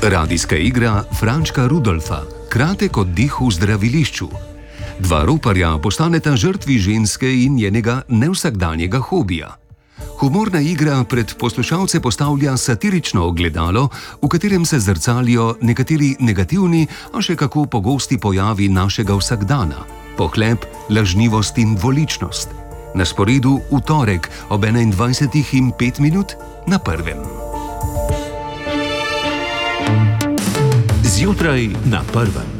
Radijska igra Frančka Rudolfa, kratek oddih v zdravilišču. Dva roparja postaneta žrtvi ženske in njenega nevsakdanjega hobija. Humorna igra pred poslušalce postavlja satirično ogledalo, v katerem se zrcalijo nekateri negativni, a še kako pogosti pojavi našega vsakdana: pohlep, lažnivost in dvoličnost. Na sporedu v torek ob 21:05 na Prvem. Zjutraj na Prvem.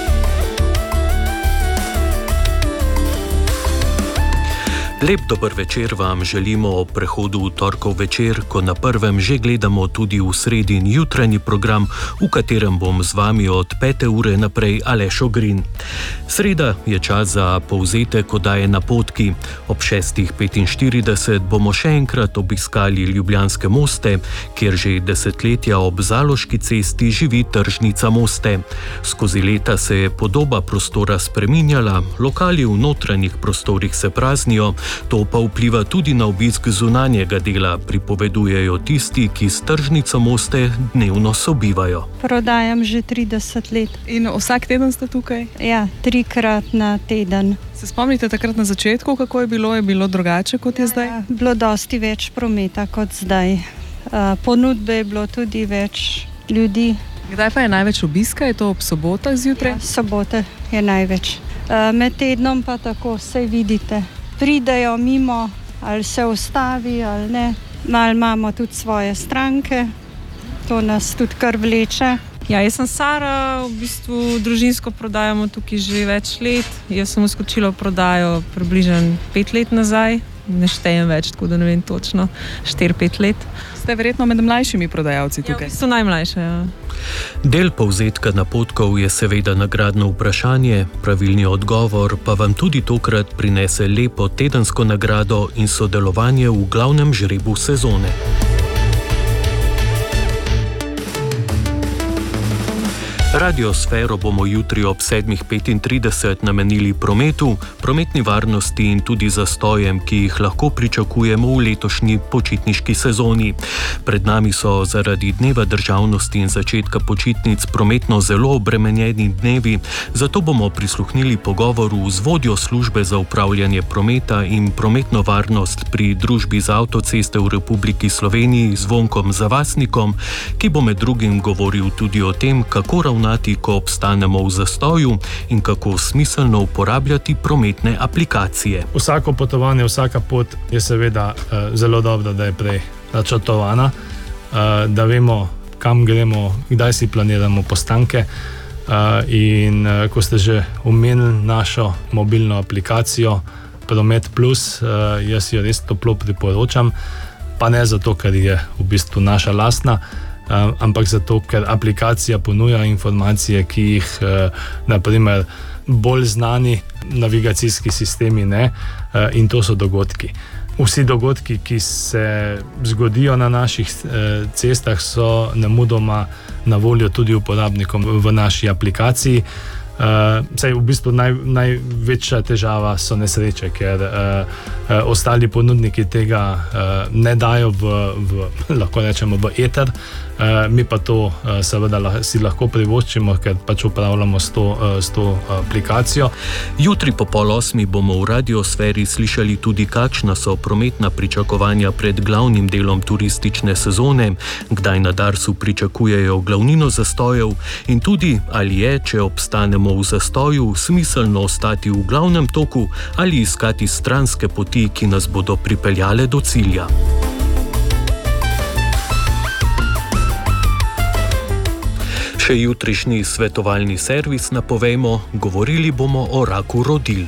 Lep dober večer vam želimo ob prehodu v torkov večer, ko na Prvem že gledamo tudi v sredin jutranji program, v katerem bom z vami od 5. ure naprej Aleš Ogrin. Sreda je čas za povzetek oddaje Napotki. Ob 6:45 bomo še enkrat obiskali Ljubljanske moste, kjer že desetletja ob Zaloški cesti živi tržnica Moste. Skozi leta se je podoba prostora spreminjala, lokali v notranjih prostorih se praznijo, to pa vpliva tudi na obisk zunanjega dela, pripovedujejo tisti, ki s tržnico Moste dnevno sobivajo. Prodajam že 30 let. In vsak teden ste tukaj? Ja, 3-krat na teden. Se spomnite takrat na začetku, kako je bilo? Je bilo drugače kot je zdaj? Ja, bilo dosti več prometa kot zdaj. Ponudbe je bilo tudi več ljudi. Kdaj pa je največ obiska? Je to ob sobotah zjutraj? Ja, sobote je največ. Med tednom pa tako, saj vidite. Pridejo mimo, ali se ustavi, ali ne. Malo imamo tudi svoje stranke, to nas tudi kar vleče. Ja, jaz sem Sara, v bistvu družinsko prodajamo tukaj že več let. Jaz sem vskočila v prodajo približno 5 let nazaj, ne štejem več, tako da ne vem točno, 4-5 let. Ste verjetno med mlajšimi prodajalci tukaj? Ja, so najmlajše, ja. Del povzetka Napotkov je seveda nagradno vprašanje, pravilni odgovor pa vam tudi tokrat prinese lepo tedensko nagrado in sodelovanje v glavnem žrebu sezone. Radiosfero bomo jutri ob 7:35 namenili prometu, prometni varnosti in tudi zastojem, ki jih lahko pričakujemo v letošnji počitniški sezoni. Pred nami so zaradi dneva državnosti in začetka počitnic prometno zelo obremenjeni dnevi, zato bomo prisluhnili pogovoru z vodjo službe za upravljanje prometa in prometno varnost pri družbi za avtoceste v Republiki Sloveniji Zvonkom Zavasnikom, ki bo med drugim govoril tudi o tem, kako ravnati, ko obstanemo v zastoju in kako smiselno uporabljati prometne aplikacije. Vsako potovanje, vsaka pot je seveda zelo dobro, da je prej načrtovana, da vemo, kam gremo, kdaj si planiramo postanke. In ko ste že omenili našo mobilno aplikacijo Promet Plus, jaz jo res toplo priporočam, pa ne zato, ker je v bistvu naša lastna, ampak zato, ker aplikacija ponuja informacije, ki jih naprimer bolj znani navigacijski sistemi ne, in to so dogodki. Vsi dogodki, ki se zgodijo na naših cestah, so nemudoma na voljo tudi uporabnikom v naši aplikaciji. Saj v bistvu največja težava so nesreče, ker ostali ponudniki tega ne dajo lahko rečemo v eter, mi pa to seveda si lahko privoščimo, ker pač upravljamo s to aplikacijo. Jutri po 7:30 bomo v radiosferi slišali tudi, kakšna so prometna pričakovanja pred glavnim delom turistične sezone, kdaj na Darsu pričakujejo glavnino zastojev in tudi, ali je, če obstanemo v zastoju, smiselno ostati v glavnem toku ali iskati stranske poti, ki nas bodo pripeljale do cilja. Še jutrišnji svetovalni servis napovejmo, govorili bomo o raku rodil.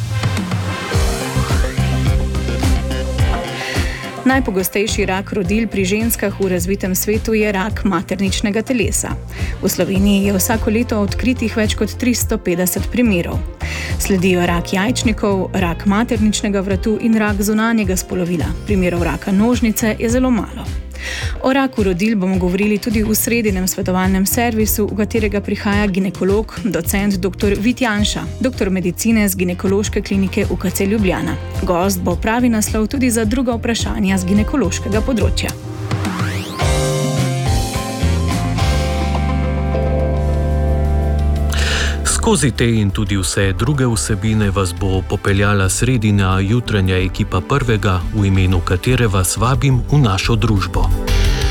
Najpogostejši rak rodil pri ženskah v razvitem svetu je rak materničnega telesa. V Sloveniji je vsako leto odkritih več kot 350 primerov. Sledijo rak jajčnikov, rak materničnega vratu in rak zunanjega spolovila. Primerov raka nožnice je zelo malo. O raku rodil bomo govorili tudi v sredinem svetovalnem servisu, v katerega prihaja ginekolog, docent dr. Vit Janša, doktor medicine z ginekološke klinike UKC Ljubljana. Gost bo pravi naslov tudi za druga vprašanja z ginekološkega področja. Skozi te in tudi vse druge vsebine vas bo popeljala sredina jutranja ekipa Prvega, v imenu katere vas vabim v našo družbo.